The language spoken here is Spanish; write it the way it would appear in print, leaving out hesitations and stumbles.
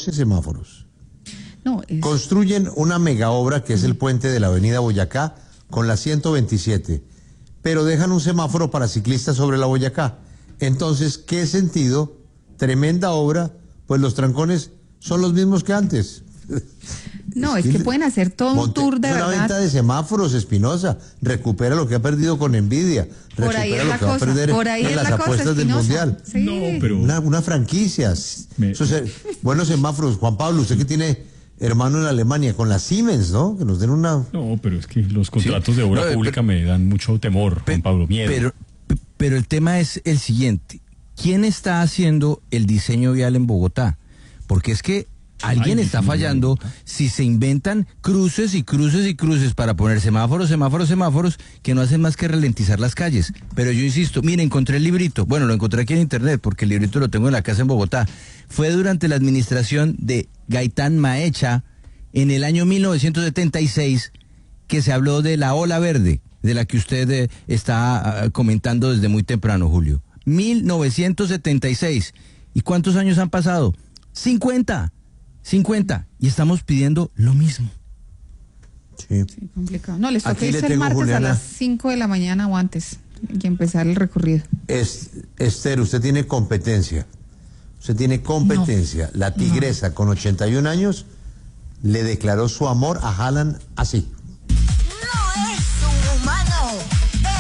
12 semáforos. No, Construyen una mega obra que es el puente de la avenida Boyacá con la 127, pero dejan un semáforo para ciclistas sobre la Boyacá. Entonces, ¿qué sentido? Tremenda obra, pues los trancones son los mismos que antes. no, es que pueden hacer todo un tour de es una verdad. venta de semáforos, Espinosa. Recupera lo que ha perdido con Nvidia. Por ahí Recupera es lo la que va a cosa, perder por ahí en es las la cosa, apuestas del Espinosa. Mundial. Sí. No, pero... Una franquicia. Buenos semáforos. Juan Pablo, usted que tiene hermano en Alemania, con la Siemens, ¿no? Que nos den una... No, pero es que los contratos de obra pública me dan mucho temor, Juan Pablo, miedo. Pero el tema es el siguiente. ¿Quién está haciendo el diseño vial en Bogotá? Porque es que alguien está fallando si se inventan cruces y cruces y cruces para poner semáforos que no hacen más que ralentizar las calles. Pero yo insisto, mire, encontré el librito. Bueno, lo encontré aquí en internet porque el librito lo tengo en la casa en Bogotá. Fue durante la administración de Gaitán Maecha en el año 1976 que se habló de la ola verde, de la que usted está comentando desde muy temprano, Julio. 1976. ¿Y cuántos años han pasado? 50. Y estamos pidiendo lo mismo. Sí. Sí, complicado. No, les toca Aquí le irse el tengo, martes Juliana, a las 5 de la mañana o antes y empezar el recorrido. Esther, usted tiene competencia. La tigresa con 81 años le declaró su amor a Haaland así.